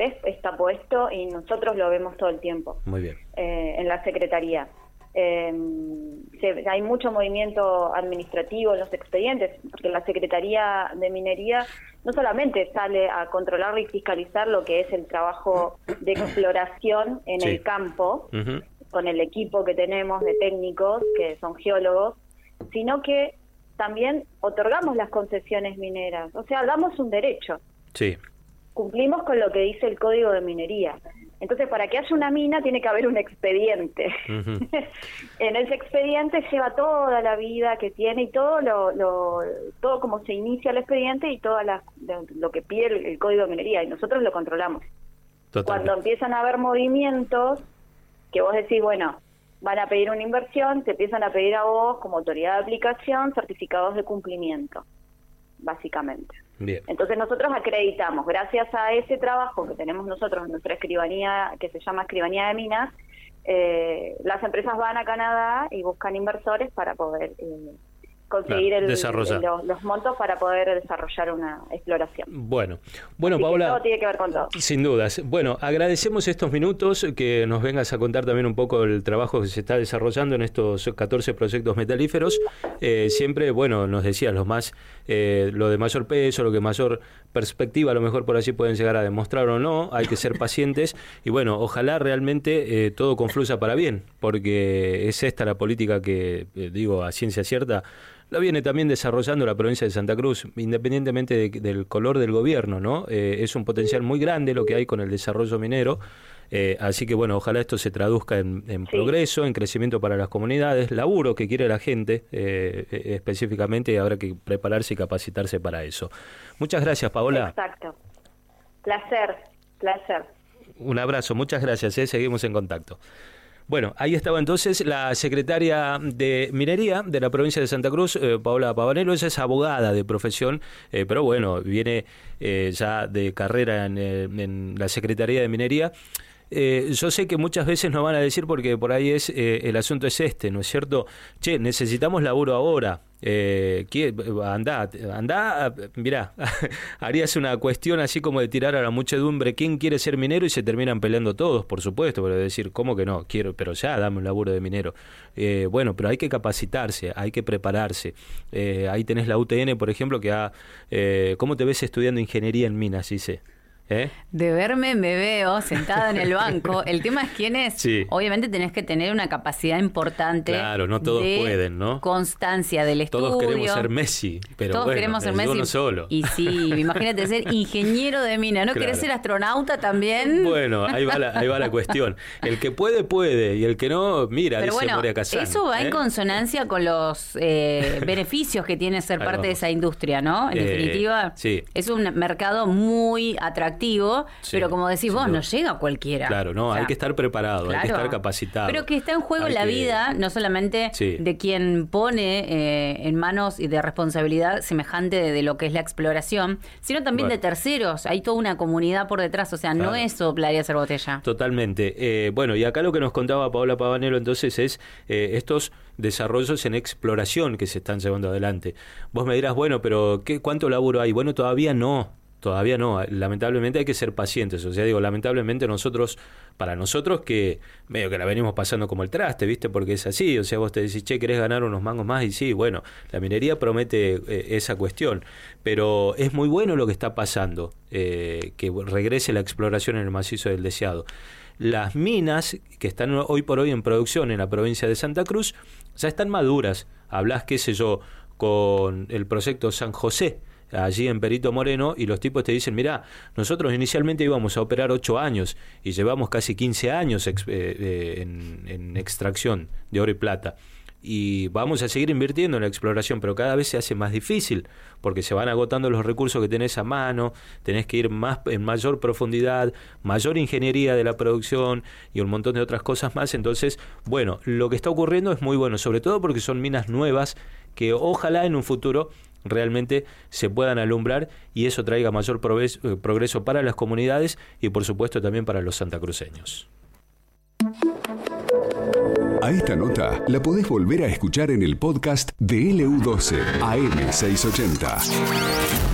interés está puesto y nosotros lo vemos todo el tiempo. Muy bien. En la Secretaría. Hay mucho movimiento administrativo en los expedientes, porque la Secretaría de Minería no solamente sale a controlar y fiscalizar lo que es el trabajo de exploración en el campo, con el equipo que tenemos de técnicos, que son geólogos, sino que también otorgamos las concesiones mineras, o sea, damos un derecho. Sí. Cumplimos con lo que dice el Código de Minería. Entonces, para que haya una mina tiene que haber un expediente. En ese expediente lleva toda la vida que tiene y todo todo como se inicia el expediente y todo lo que pide el Código de Minería, y nosotros lo controlamos. Totalmente. Cuando empiezan a haber movimientos que vos decís, bueno, van a pedir una inversión, te empiezan a pedir a vos como autoridad de aplicación certificados de cumplimiento, básicamente. Bien. Entonces nosotros acreditamos, gracias a ese trabajo que tenemos nosotros en nuestra escribanía, que se llama Escribanía de Minas, las empresas van a Canadá y buscan inversores para poder conseguir los montos para poder desarrollar una exploración. Bueno, así Paola, todo tiene que ver con todo. Sin dudas. Bueno, agradecemos estos minutos, que nos vengas a contar también un poco el trabajo que se está desarrollando en estos 14 proyectos metalíferos. Siempre, bueno, nos decías lo de mayor peso, lo que mayor perspectiva, a lo mejor por allí pueden llegar a demostrar o no, hay que ser pacientes y bueno, ojalá realmente todo confluya para bien, porque es esta la política que, digo, a ciencia cierta, la viene también desarrollando la provincia de Santa Cruz, independientemente del color del gobierno, ¿no? Es un potencial muy grande lo que hay con el desarrollo minero, así que bueno, ojalá esto se traduzca en progreso, en crecimiento para las comunidades, laburo que quiere la gente, específicamente, y habrá que prepararse y capacitarse para eso. Muchas gracias, Paola. Exacto. Placer. Un abrazo, muchas gracias, seguimos en contacto. Bueno, ahí estaba entonces la secretaria de Minería de la provincia de Santa Cruz, Paola Pavanello. Ella es abogada de profesión, pero bueno, viene ya de carrera en la Secretaría de Minería. Yo sé que muchas veces nos van a decir, porque por ahí el asunto es ¿no es cierto? Che, necesitamos laburo ahora. Andá, mirá, harías una cuestión así como de tirar a la muchedumbre quién quiere ser minero y se terminan peleando todos, por supuesto, pero decir, ¿cómo que no? Quiero, pero ya dame un laburo de minero. Bueno, pero hay que capacitarse, hay que prepararse. Ahí tenés la UTN, por ejemplo, que ¿cómo te ves estudiando ingeniería en minas, dice? De verme me veo sentada en el banco. El tema es quién es. Sí. Obviamente tenés que tener una capacidad importante. Claro, no todos pueden, ¿no? Constancia del estudio. Todos queremos ser Messi, pero todos queremos ser Messi. Uno solo. Y sí, imagínate ser ingeniero de mina. ¿No querés ser astronauta también? Bueno, ahí va la cuestión. El que puede, y el que no, mira, pero dice bueno, Moria Kazan. Eso va en consonancia con los beneficios que tiene ser parte de esa industria, ¿no? En definitiva, es un mercado muy atractivo. Pero como decís vos, no llega cualquiera. Claro, no, hay que estar preparado, hay que estar capacitado. Pero que está en juego la vida, no solamente de quien pone en manos y de responsabilidad semejante de lo que es la exploración, sino también de terceros. Hay toda una comunidad por detrás, o sea, no es soplar y hacer botella. Totalmente. Bueno, y acá lo que nos contaba Paola Pavanello entonces es estos desarrollos en exploración que se están llevando adelante. Vos me dirás, bueno, pero ¿cuánto laburo hay? Bueno, todavía no, lamentablemente hay que ser pacientes, o sea, digo, lamentablemente para nosotros que medio que la venimos pasando como el traste, ¿viste? Porque es así, o sea, vos te decís, che, ¿querés ganar unos mangos más? Y sí, bueno, la minería promete esa cuestión, pero es muy bueno lo que está pasando, que regrese la exploración en el macizo del Deseado. Las minas que están hoy por hoy en producción en la provincia de Santa Cruz ya están maduras. Hablás, qué sé yo, con el proyecto San José, allí en Perito Moreno, y los tipos te dicen, mirá, nosotros inicialmente íbamos a operar 8 años y llevamos casi 15 años en extracción de oro y plata. Y vamos a seguir invirtiendo en la exploración, pero cada vez se hace más difícil, porque se van agotando los recursos que tenés a mano, tenés que ir en mayor profundidad, mayor ingeniería de la producción y un montón de otras cosas más. Entonces, bueno, lo que está ocurriendo es muy bueno, sobre todo porque son minas nuevas que ojalá en un futuro realmente se puedan alumbrar y eso traiga mayor progreso para las comunidades y por supuesto también para los santacruceños. A esta nota la podés volver a escuchar en el podcast de LU12 AM680.